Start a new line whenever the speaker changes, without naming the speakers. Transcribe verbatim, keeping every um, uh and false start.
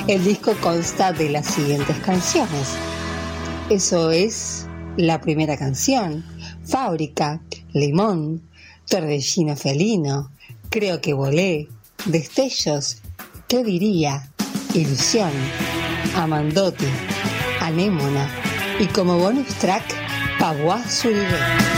El disco consta de las siguientes canciones. Eso es la primera canción: Fábrica, Limón, Torbellino felino, Creo que volé, Destellos, ¿qué diría?, Ilusión, Amandote, Anémona y como bonus track, Paguá Surigé.